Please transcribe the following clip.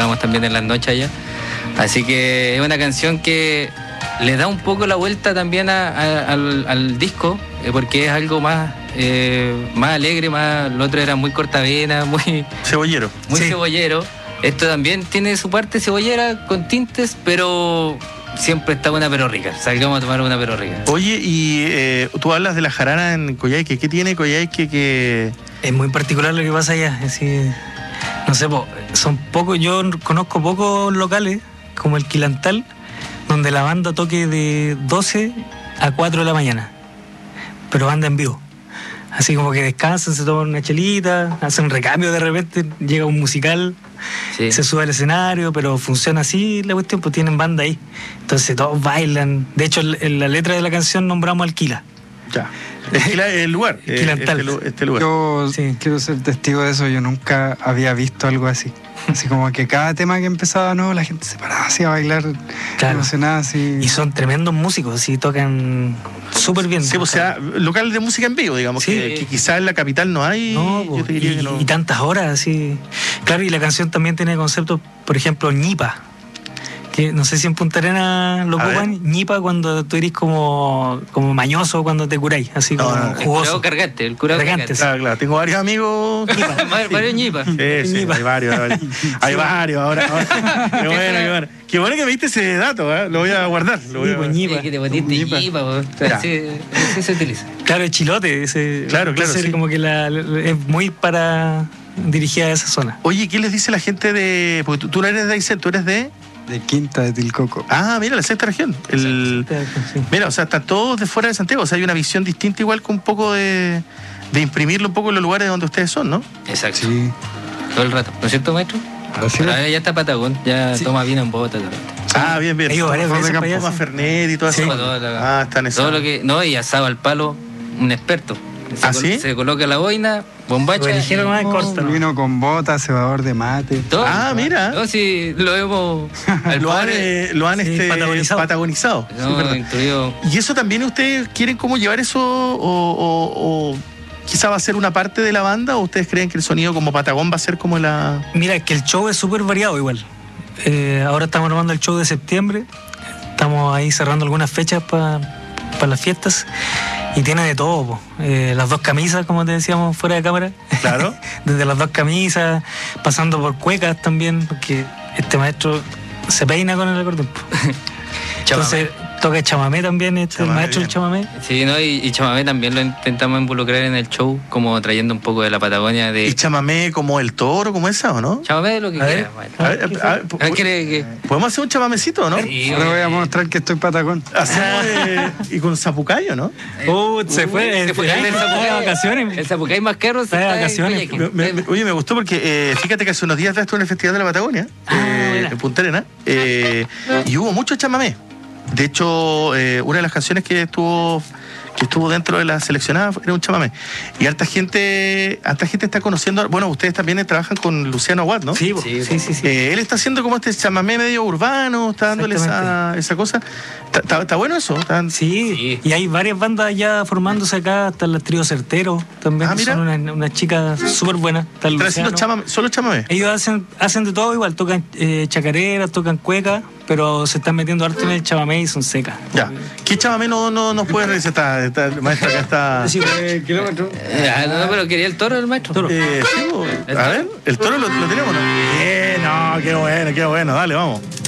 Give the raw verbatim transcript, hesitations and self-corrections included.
tocamos también en las noches allá. Así que es una canción que le da un poco la vuelta también a, a, al, al disco, eh, porque es algo más, eh, más alegre, más, lo otro era muy cortavena, muy cebollero. Muy sí. cebollero. Esto también tiene su parte cebollera con tintes, pero siempre está buena pero rica. Salgamos a tomar una pero rica. Oye, y eh, tú hablas de la jarana en Coyhaique. ¿Qué tiene Coyhaique que...? Es muy particular lo que pasa allá. Es decir, no sé, po, son pocos, yo conozco pocos locales, como el Quilantal, donde la banda toque de doce a cuatro de la mañana, pero banda en vivo. Así como que descansan, se toman una chelita, hacen un recambio de repente, llega un musical, Sí. se sube al escenario, pero funciona así la cuestión, pues tienen banda ahí. Entonces todos bailan. De hecho, en la letra de la canción nombramos al Quila. Ya. El, el lugar. eh, Quilantal. Este, este lugar. Yo Sí. quiero ser testigo de eso, yo nunca había visto algo así. Así como que cada tema que empezaba, no, la gente se paraba así a bailar, Claro. emocionada así. Y son tremendos músicos, así tocan súper bien. Sí, o sea, local de música en vivo, digamos, Sí. que, que quizás en la capital no hay. No, yo te diría y, que no. y tantas horas, así. Claro, y la canción también tiene conceptos, por ejemplo, ñipa. Que no sé si en Punta Arenas lo A ocupan. ver. ñipa cuando tú eres como, como mañoso cuando te curáis, así No, como no, no. El curado jugoso. cargante, el curado Cargante, cargante. Claro, claro. Tengo varios amigos. Varios- varios ñipas. Sí, sí, Ñipa. hay varios, hay varios. Hay varios ahora. ahora. Qué bueno, qué bueno. Qué bueno que me diste ese dato, ¿eh? Lo voy a guardar. Lo voy a... Sí, pues, ñipa. Sí, que te metiste Ñipa. ñipa, po. Ya. Así, así se utiliza. Claro, el chilote. Ese, Claro, claro, entonces sí. como que la, la- es muy para dirigida a esa zona. Oye, ¿qué les dice la gente de...? Porque tú, tú no eres de Aysén, tú eres de... De Quinta de Tilcoco. Ah, mira, la sexta región. El... Sí. Mira, o sea, están todos de fuera de Santiago. O sea, hay una visión distinta igual con un poco de... de imprimirlo un poco en los lugares donde ustedes son, ¿no? Exacto. Sí. Todo el rato. ¿No es cierto, maestro? Así Pero es. ahora ya está Patagón, ya Sí. toma vino en bota. Todo, Ah, bien, bien. He ido varias Toma veces para allá, Toma sí. Fernet y todo Sí. eso. todo, la- Ah, están en todo lo que. No, y asado al palo, un experto. Se ¿Ah, col- sí? Se coloca la boina, bombacha. Lo eligieron y- más corta, ¿no? Vino con bota, cebador de mate. todo. Ah, mira. No, sí, lo hemos. al Lo han, pobre- eh, lo han Sí, este, patagonizado. patagonizado. Sí, no, verdad. incluido. ¿Y eso también ustedes quieren cómo llevar eso o, o- o quizá va a ser una parte de la banda o ustedes creen que el sonido como Patagón va a ser como la... Mira, es que el show es súper variado igual. Eh, ahora estamos armando el show de septiembre. Estamos ahí cerrando algunas fechas para las fiestas. Y tiene de todo, po. Eh, las dos camisas, como te decíamos, fuera de cámara. Claro. Desde las dos camisas, pasando por cuecas también, porque este maestro se peina con el acordeón, po. Entonces toca chamamé también, este Chamamé, el maestro del bien. chamamé. Sí, ¿no? Y, y chamamé también lo intentamos involucrar en el show, como trayendo un poco de la Patagonia de. ¿Y chamamé como el toro, como esa o no? Chamamé de lo que A ver. quieras, maestro. A ver, a ver, Ah, ¿quiere que- ¿podemos hacer un chamamecito o no? Sí, Ahora voy a oye. mostrar que estoy patagón. Hacemos, eh, y con zapucayo, ¿no? Uh, se fue, Se fue eh, el está de Zapucay. vacaciones. El Zapucay más caro se Está de está en vacaciones. Coyhaique. Me- me- oye, me gustó porque eh, fíjate que hace unos días atrás estuve en el Festival de la Patagonia, Ah, eh, buena. en Punta Arenas, eh, y hubo mucho chamamé. De hecho, eh, una de las canciones que estuvo que estuvo dentro de la seleccionada era un chamamé. Y harta gente, harta gente está conociendo, bueno, ustedes también trabajan con Luciano Aguad, ¿no? Sí, po. Sí, sí, sí, sí. Eh, él está haciendo como este chamamé medio urbano, está dándole esa, Exactamente. esa cosa. Está, está- está bueno eso. Está- Sí, Sí. y hay varias bandas ya formándose acá, está el trío Certero también, Ah, que mira. son unas unas chicas súper buenas. Está el Están haciendo Luciano. chamamé, solo chamamé. Ellos hacen, hacen de todo igual, tocan eh, chacareras, tocan cuecas, pero se están metiendo harto en el chamamé y son secas. Ya. ¿Qué chamamé no, no, nos puede recetar? Está, el maestro acá está. Sí, Eh, kilómetro. Eh, ah, no, pero quería el toro del maestro. Toro. Eh, sí, bo- a ver, ¿el toro lo, lo tenemos o no? Bien, no, qué bueno, qué bueno, dale, vamos.